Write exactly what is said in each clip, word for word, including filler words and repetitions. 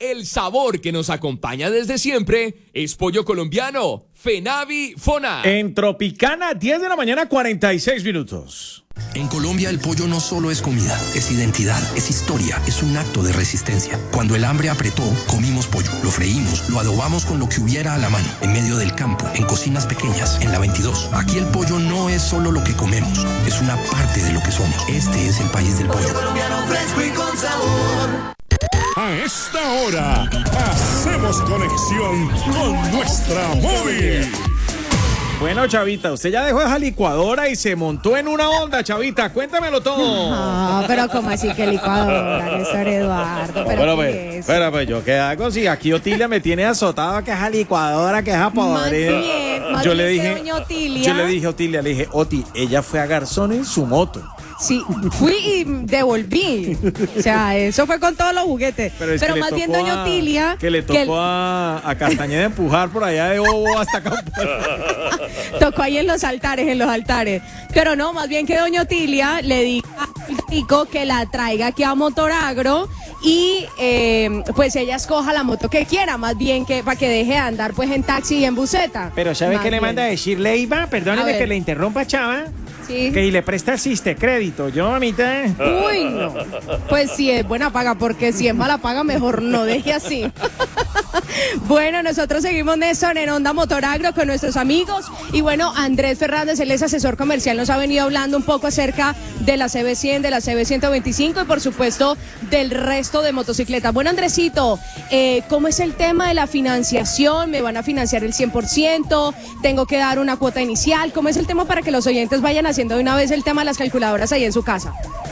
el sabor que nos acompaña desde siempre es pollo colombiano, Fenavi Fona. En Tropicana, diez de la mañana, cuarenta y seis minutos. En Colombia el pollo no solo es comida, es identidad, es historia, es un acto de resistencia. Cuando el hambre apretó, comimos pollo, lo freímos, lo adobamos con lo que hubiera a la mano, en medio del campo, en cocinas pequeñas, en la veintidós. Aquí el pollo no es solo lo que comemos, es una parte de lo que somos. Este es el país del pollo. Pollo colombiano fresco y con sabor. A esta hora, hacemos conexión con nuestra móvil. Bueno, Chavita, usted ya dejó esa licuadora y se montó en una onda, Chavita. Cuéntamelo todo. No, pero ¿cómo así que licuadora, Néstor Eduardo? ¿Pero pero, qué pues, es? pero pues, ¿yo qué hago? Si aquí Otilia me tiene azotado que esa licuadora, que esa Más podrida. bien, más Yo bien le que dije, doña Otilia. yo le dije a Otilia, le dije, Oti, ella fue a Garzón en su moto. Sí, fui y devolví. O sea, eso fue con todos los juguetes. Pero, es Pero que le más bien tocó doña a- Otilia. Que le tocó que a, a Castañeda empujar por allá de Bobo hasta acá. tocó ahí en los altares, en los altares. Pero no, más bien que doña Otilia le diga al rico que la traiga aquí a Motoragro y eh, pues ella escoja la moto que quiera, más bien que para que deje de andar pues en taxi y en buseta. Pero ¿sabe Más qué le bien. manda a decir Leiva? A Perdóneme ver. que le interrumpa, chava. Sí. Que si le presta asiste crédito. Yo, mamita. Uy, no. Pues si es buena paga, porque si es mala paga, mejor no deje así. Bueno, nosotros seguimos, Néstor, en Onda Motoragro con nuestros amigos. Y bueno, Andrés Fernández, él es asesor comercial, nos ha venido hablando un poco acerca de la C B cien, de la C B ciento veinticinco y por supuesto del resto de motocicletas. Bueno, Andresito, eh, ¿cómo es el tema de la financiación? ¿Me van a financiar el cien por ciento? ¿Tengo que dar una cuota inicial? ¿Cómo es el tema para que los oyentes vayan haciendo de una vez el tema de las calculadoras ahí en su casa?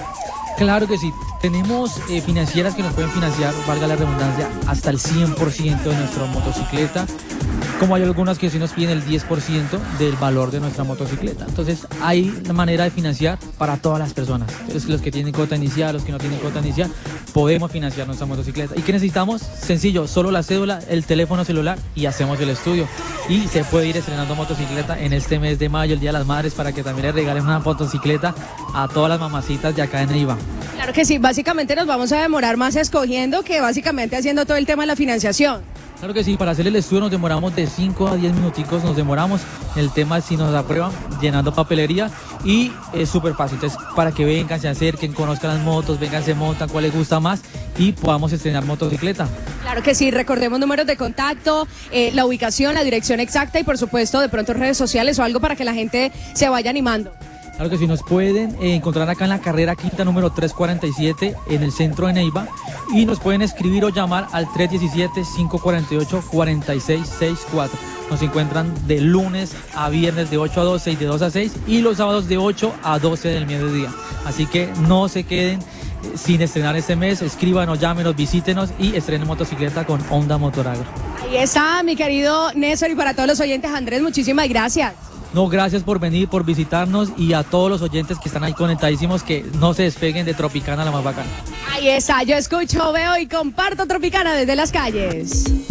Claro que sí. Tenemos eh, financieras que nos pueden financiar, valga la redundancia, hasta el cien por ciento de nuestra motocicleta. Como hay algunas que sí nos piden el diez por ciento del valor de nuestra motocicleta. Entonces hay una manera de financiar para todas las personas. Entonces, los que tienen cuota inicial, los que no tienen cuota inicial, podemos financiar nuestra motocicleta. ¿Y qué necesitamos? Sencillo, solo la cédula, el teléfono celular y hacemos el estudio. Y se puede ir estrenando motocicleta en este mes de mayo, el Día de las Madres, para que también le regalen una motocicleta a todas las mamacitas de acá en Neiva. Claro que sí, básicamente nos vamos a demorar más escogiendo que básicamente haciendo todo el tema de la financiación. Claro que sí, para hacer el estudio nos demoramos de cinco a diez minuticos, nos demoramos. El tema es si nos aprueban, llenando papelería y es súper fácil. Entonces, para que vengan, se acerquen, conozcan las motos, vengan, se montan, cuál les gusta más y podamos estrenar motocicleta. Claro que sí, recordemos números de contacto, eh, la ubicación, la dirección exacta y por supuesto de pronto redes sociales o algo para que la gente se vaya animando. Claro que sí, nos pueden eh, encontrar acá en la carrera quinta número trescientos cuarenta y siete en el centro de Neiva y nos pueden escribir o llamar al tres uno siete, cinco cuatro ocho, cuatro seis seis cuatro. Nos encuentran de lunes a viernes de ocho a doce y de dos a seis y los sábados de ocho a doce del mediodía. Así que no se queden eh, sin estrenar este mes, escríbanos, llámenos, visítenos y estrenen motocicleta con Onda Motoragro. Ahí está, mi querido Néstor, y para todos los oyentes, Andrés, muchísimas gracias. No, gracias por venir, por visitarnos y a todos los oyentes que están ahí conectadísimos que no se despeguen de Tropicana, la más bacana. Ahí está, yo escucho, veo y comparto Tropicana desde las calles.